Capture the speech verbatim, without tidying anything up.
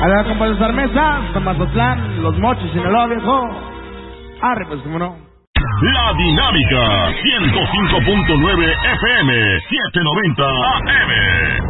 A la compa de Sarmesa, Mazatlán, Los Mochis, Sinaloa, viejo. Arre, pues, cómo no. La Dinámica, ciento cinco punto nueve F M, setecientos noventa A M.